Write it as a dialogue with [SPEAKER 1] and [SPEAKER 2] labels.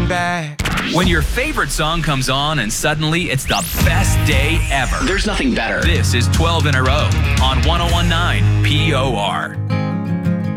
[SPEAKER 1] looking back.
[SPEAKER 2] When your favorite song comes on and suddenly it's the best day ever.
[SPEAKER 3] There's nothing better.
[SPEAKER 2] This is 12 in a row on 1019 POR.